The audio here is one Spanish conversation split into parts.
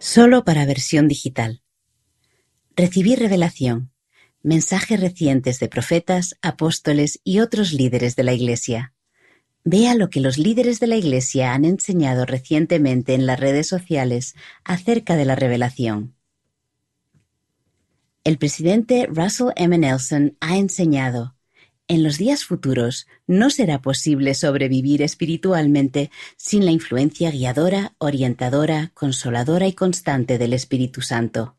Solo para versión digital. Recibir revelación. Mensajes recientes de profetas, apóstoles y otros líderes de la Iglesia. Vea lo que los líderes de la Iglesia han enseñado recientemente en las redes sociales acerca de la revelación. El presidente Russell M. Nelson ha enseñado: en los días futuros no será posible sobrevivir espiritualmente sin la influencia guiadora, orientadora, consoladora y constante del Espíritu Santo.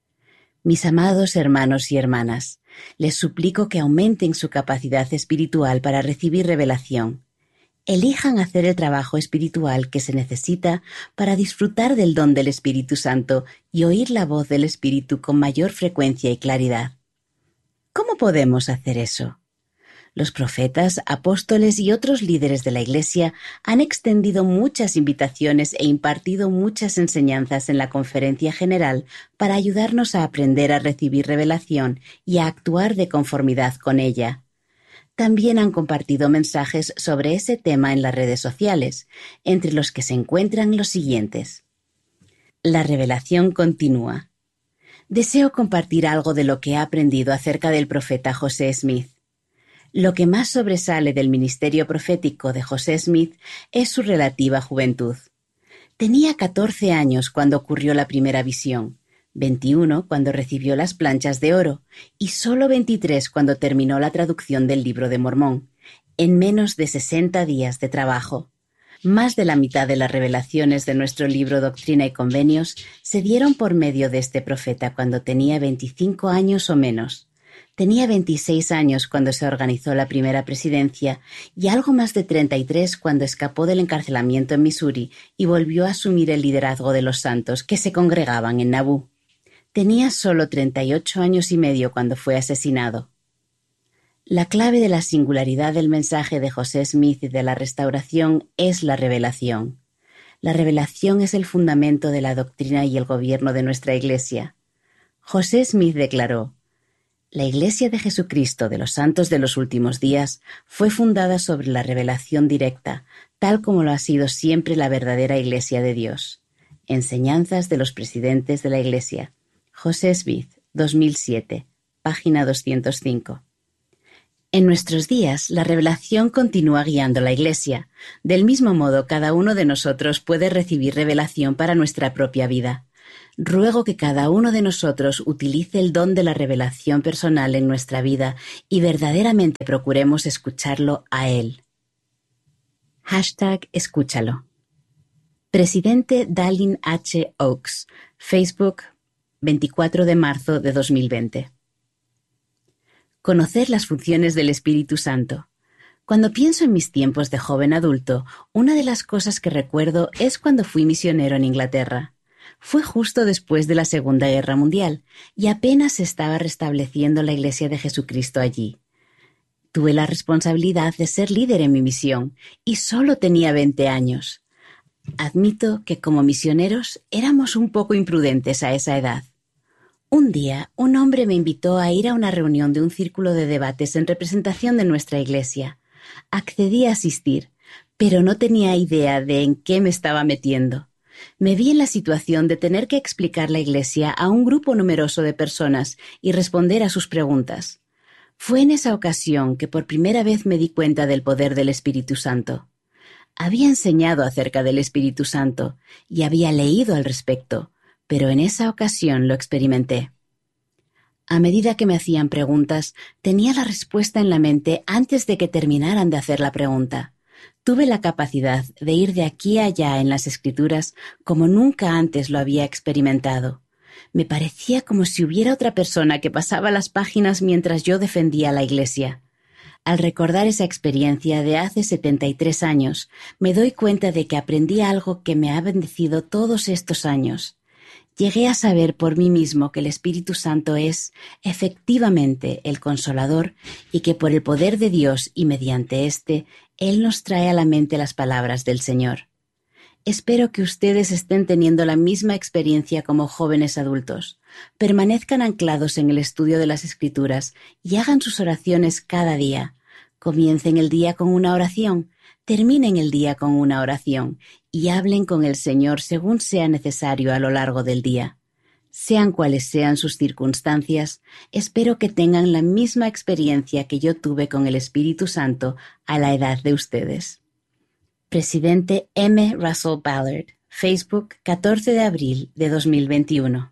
Mis amados hermanos y hermanas, les suplico que aumenten su capacidad espiritual para recibir revelación. Elijan hacer el trabajo espiritual que se necesita para disfrutar del don del Espíritu Santo y oír la voz del Espíritu con mayor frecuencia y claridad. ¿Cómo podemos hacer eso? Los profetas, apóstoles y otros líderes de la Iglesia han extendido muchas invitaciones e impartido muchas enseñanzas en la Conferencia General para ayudarnos a aprender a recibir revelación y a actuar de conformidad con ella. También han compartido mensajes sobre ese tema en las redes sociales, entre los que se encuentran los siguientes. La revelación continúa. Deseo compartir algo de lo que he aprendido acerca del profeta José Smith. Lo que más sobresale del ministerio profético de José Smith es su relativa juventud. Tenía 14 años cuando ocurrió la primera visión, 21 cuando recibió las planchas de oro y solo 23 cuando terminó la traducción del Libro de Mormón, en menos de 60 días de trabajo. Más de la mitad de las revelaciones de nuestro libro Doctrina y Convenios se dieron por medio de este profeta cuando tenía 25 años o menos. Tenía 26 años cuando se organizó la primera presidencia y algo más de 33 cuando escapó del encarcelamiento en Missouri y volvió a asumir el liderazgo de los santos que se congregaban en Nauvoo. Tenía solo 38 años y medio cuando fue asesinado. La clave de la singularidad del mensaje de José Smith y de la restauración es la revelación. La revelación es el fundamento de la doctrina y el gobierno de nuestra Iglesia. José Smith declaró: la Iglesia de Jesucristo de los Santos de los Últimos Días fue fundada sobre la revelación directa, tal como lo ha sido siempre la verdadera Iglesia de Dios. Enseñanzas de los presidentes de la Iglesia. José Smith, 2007, página 205. En nuestros días, la revelación continúa guiando la Iglesia. Del mismo modo, cada uno de nosotros puede recibir revelación para nuestra propia vida. Ruego que cada uno de nosotros utilice el don de la revelación personal en nuestra vida y verdaderamente procuremos escucharlo a Él. #escúchalo. Presidente Dallin H. Oaks, Facebook, 24 de marzo de 2020. Conocer las funciones del Espíritu Santo. Cuando pienso en mis tiempos de joven adulto, una de las cosas que recuerdo es cuando fui misionero en Inglaterra. Fue justo después de la Segunda Guerra Mundial y apenas se estaba restableciendo la Iglesia de Jesucristo allí. Tuve la responsabilidad de ser líder en mi misión y solo tenía 20 años. Admito que como misioneros éramos un poco imprudentes a esa edad. Un día, un hombre me invitó a ir a una reunión de un círculo de debates en representación de nuestra Iglesia. Accedí a asistir, pero no tenía idea de en qué me estaba metiendo. Me vi en la situación de tener que explicar la Iglesia a un grupo numeroso de personas y responder a sus preguntas. Fue en esa ocasión que por primera vez me di cuenta del poder del Espíritu Santo. Había enseñado acerca del Espíritu Santo y había leído al respecto, pero en esa ocasión lo experimenté. A medida que me hacían preguntas, tenía la respuesta en la mente antes de que terminaran de hacer la pregunta. Tuve la capacidad de ir de aquí a allá en las Escrituras como nunca antes lo había experimentado. Me parecía como si hubiera otra persona que pasaba las páginas mientras yo defendía a la Iglesia. Al recordar esa experiencia de hace 73 años, me doy cuenta de que aprendí algo que me ha bendecido todos estos años. Llegué a saber por mí mismo que el Espíritu Santo es, efectivamente, el Consolador y que por el poder de Dios y mediante éste, Él nos trae a la mente las palabras del Señor. Espero que ustedes estén teniendo la misma experiencia como jóvenes adultos. Permanezcan anclados en el estudio de las Escrituras y hagan sus oraciones cada día. Comiencen el día con una oración. terminen el día con una oración y hablen con el Señor según sea necesario a lo largo del día. Sean cuales sean sus circunstancias, espero que tengan la misma experiencia que yo tuve con el Espíritu Santo a la edad de ustedes. Presidente M. Russell Ballard, Facebook, 14 de abril de 2021.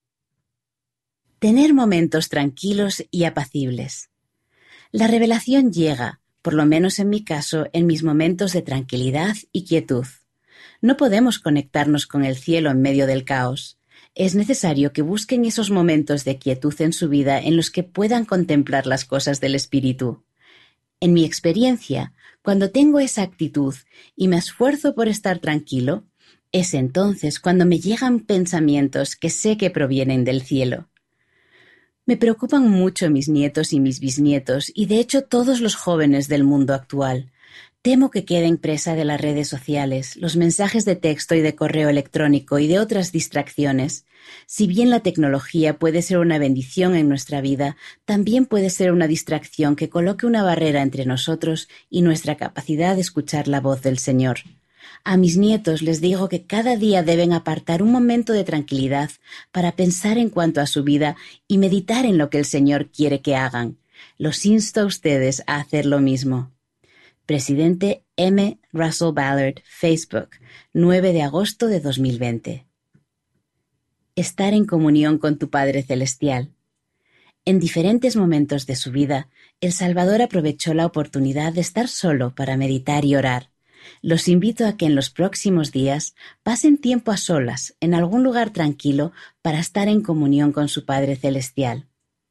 Tener momentos tranquilos y apacibles. La revelación llega, por lo menos en mi caso, en mis momentos de tranquilidad y quietud. No podemos conectarnos con el cielo en medio del caos. Es necesario que busquen esos momentos de quietud en su vida en los que puedan contemplar las cosas del Espíritu. En mi experiencia, cuando tengo esa actitud y me esfuerzo por estar tranquilo, es entonces cuando me llegan pensamientos que sé que provienen del cielo. Me preocupan mucho mis nietos y mis bisnietos y de hecho todos los jóvenes del mundo actual. Temo que queden presa de las redes sociales, los mensajes de texto y de correo electrónico y de otras distracciones. Si bien la tecnología puede ser una bendición en nuestra vida, también puede ser una distracción que coloque una barrera entre nosotros y nuestra capacidad de escuchar la voz del Señor. A mis nietos les digo que cada día deben apartar un momento de tranquilidad para pensar en cuanto a su vida y meditar en lo que el Señor quiere que hagan. Los insto a ustedes a hacer lo mismo. Presidente M. Russell Ballard, Facebook, 9 de agosto de 2020. Estar en comunión con tu Padre Celestial. En diferentes momentos de su vida, el Salvador aprovechó la oportunidad de estar solo para meditar y orar. Los invito a que en los próximos días pasen tiempo a solas en algún lugar tranquilo para estar en comunión con su Padre Celestial.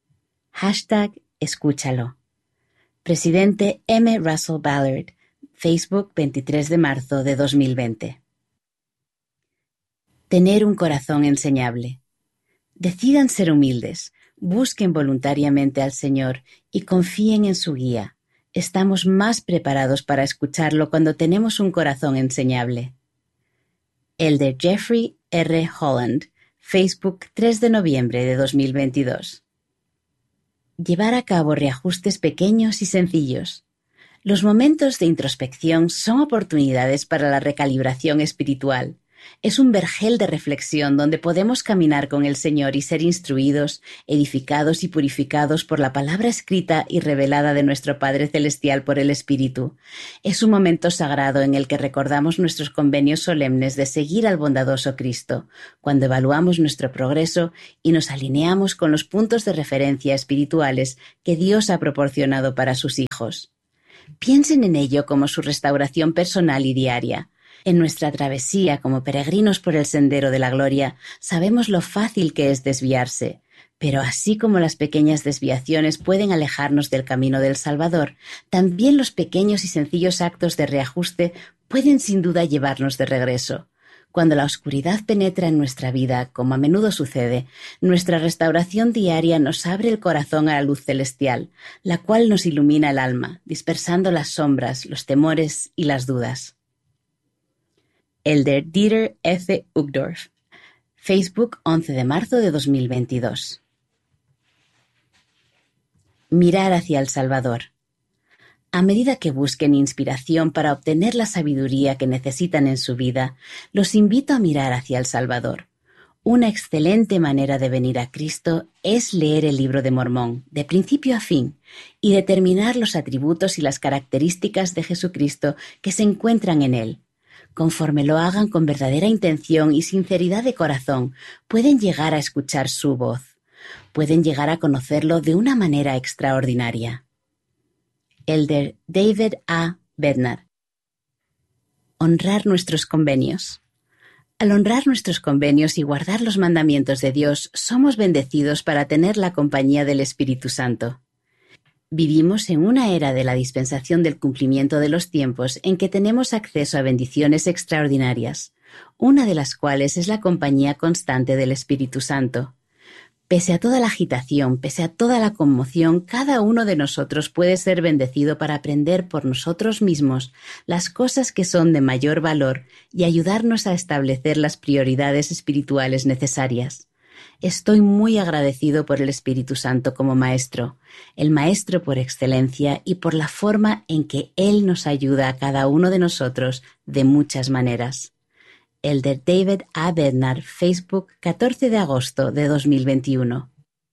#Escúchalo. Presidente M. Russell Ballard, Facebook, 23 de marzo de 2020. Tener un corazón enseñable. Decidan ser humildes, busquen voluntariamente al Señor y confíen en su guía. Estamos más preparados para escucharlo cuando tenemos un corazón enseñable. Elder Jeffrey R. Holland, Facebook, 3 de noviembre de 2022. Llevar a cabo reajustes pequeños y sencillos. Los momentos de introspección son oportunidades para la recalibración espiritual. Es un vergel de reflexión donde podemos caminar con el Señor y ser instruidos, edificados y purificados por la palabra escrita y revelada de nuestro Padre Celestial por el Espíritu. Es un momento sagrado en el que recordamos nuestros convenios solemnes de seguir al bondadoso Cristo, cuando evaluamos nuestro progreso y nos alineamos con los puntos de referencia espirituales que Dios ha proporcionado para sus hijos. Piensen en ello como su restauración personal y diaria. En nuestra travesía como peregrinos por el sendero de la gloria, sabemos lo fácil que es desviarse, pero así como las pequeñas desviaciones pueden alejarnos del camino del Salvador, también los pequeños y sencillos actos de reajuste pueden sin duda llevarnos de regreso. Cuando la oscuridad penetra en nuestra vida, como a menudo sucede, nuestra restauración diaria nos abre el corazón a la luz celestial, la cual nos ilumina el alma, dispersando las sombras, los temores y las dudas. Elder Dieter F. Uchtdorf, Facebook, 11 de marzo de 2022. Mirar hacia el Salvador. A medida que busquen inspiración para obtener la sabiduría que necesitan en su vida, los invito a mirar hacia el Salvador. Una excelente manera de venir a Cristo es leer el Libro de Mormón, de principio a fin, y determinar los atributos y las características de Jesucristo que se encuentran en él. Conforme lo hagan con verdadera intención y sinceridad de corazón, pueden llegar a escuchar su voz. Pueden llegar a conocerlo de una manera extraordinaria. Elder David A. Bednar. Honrar nuestros convenios. Al honrar nuestros convenios y guardar los mandamientos de Dios, somos bendecidos para tener la compañía del Espíritu Santo. Vivimos en una era de la dispensación del cumplimiento de los tiempos en que tenemos acceso a bendiciones extraordinarias, una de las cuales es la compañía constante del Espíritu Santo. Pese a toda la agitación, pese a toda la conmoción, cada uno de nosotros puede ser bendecido para aprender por nosotros mismos las cosas que son de mayor valor y ayudarnos a establecer las prioridades espirituales necesarias. Estoy muy agradecido por el Espíritu Santo como Maestro, el Maestro por excelencia y por la forma en que Él nos ayuda a cada uno de nosotros de muchas maneras. Elder David A. Bednar, Facebook, 14 de agosto de 2021.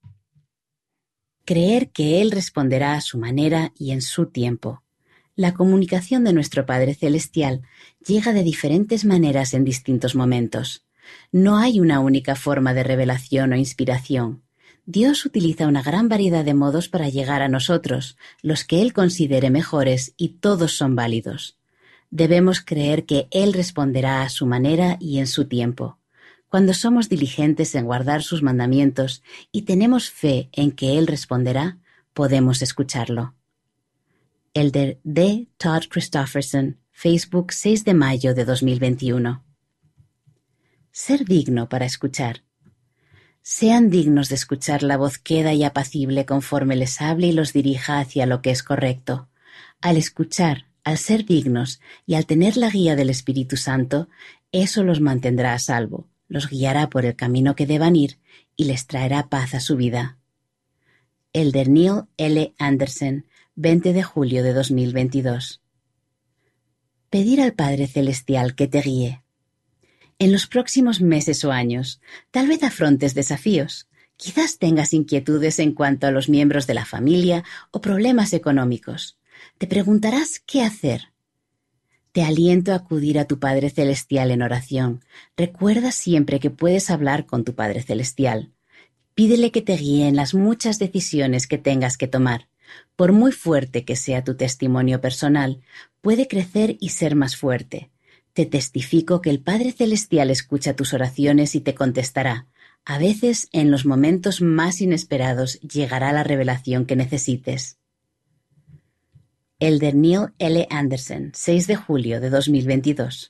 Creer que Él responderá a su manera y en su tiempo. La comunicación de nuestro Padre Celestial llega de diferentes maneras en distintos momentos. No hay una única forma de revelación o inspiración. Dios utiliza una gran variedad de modos para llegar a nosotros, los que Él considere mejores, y todos son válidos. Debemos creer que Él responderá a su manera y en su tiempo. Cuando somos diligentes en guardar sus mandamientos y tenemos fe en que Él responderá, podemos escucarlo. Elder D. Todd Christofferson, Facebook, 6 de mayo de 2021. Ser digno para escuchar. Sean dignos de escuchar la voz queda y apacible conforme les hable y los dirija hacia lo que es correcto. Al escuchar, al ser dignos y al tener la guía del Espíritu Santo, eso los mantendrá a salvo, los guiará por el camino que deban ir y les traerá paz a su vida. Elder Neil L. Anderson, 20 de julio de 2022. Pedir al Padre Celestial que te guíe. En los próximos meses o años, tal vez afrontes desafíos. Quizás tengas inquietudes en cuanto a los miembros de la familia o problemas económicos. Te preguntarás qué hacer. Te aliento a acudir a tu Padre Celestial en oración. Recuerda siempre que puedes hablar con tu Padre Celestial. Pídele que te guíe en las muchas decisiones que tengas que tomar. Por muy fuerte que sea tu testimonio personal, puede crecer y ser más fuerte. Te testifico que el Padre Celestial escucha tus oraciones y te contestará. A veces, en los momentos más inesperados, llegará la revelación que necesites. Elder Neil L. Anderson, 6 de julio de 2022.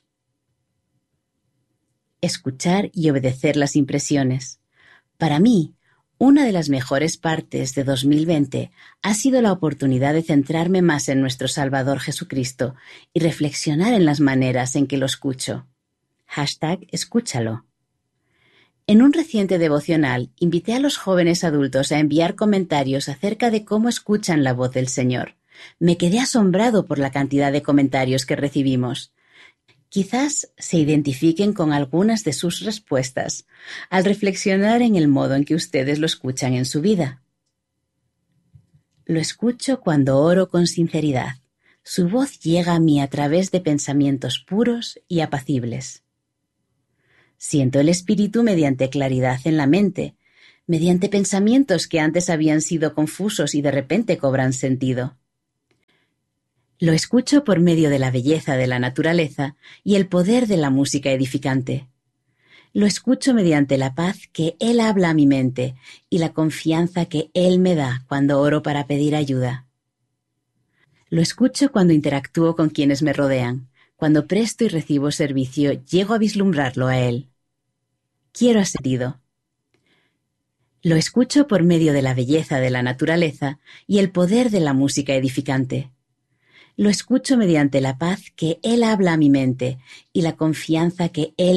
Escuchar y obedecer las impresiones. Para mí, una de las mejores partes de 2020 ha sido la oportunidad de centrarme más en nuestro Salvador Jesucristo y reflexionar en las maneras en que lo escucho. #escúchalo. En un reciente devocional, invité a los jóvenes adultos a enviar comentarios acerca de cómo escuchan la voz del Señor. Me quedé asombrado por la cantidad de comentarios que recibimos. Quizás se identifiquen con algunas de sus respuestas al reflexionar en el modo en que ustedes lo escuchan en su vida. Lo escucho cuando oro con sinceridad. Su voz llega a mí a través de pensamientos puros y apacibles. Siento el Espíritu mediante claridad en la mente, mediante pensamientos que antes habían sido confusos y de repente cobran sentido. Lo escucho por medio de la belleza de la naturaleza y el poder de la música edificante. Lo escucho mediante la paz que Él habla a mi mente y la confianza que Él me da cuando oro para pedir ayuda. Lo escucho cuando interactúo con quienes me rodean. Cuando presto y recibo servicio, llego a vislumbrarlo a Él. Quiero sentido. Lo escucho por medio de la belleza de la naturaleza y el poder de la música edificante. Lo escucho mediante la paz que Él habla a mi mente y la confianza que Él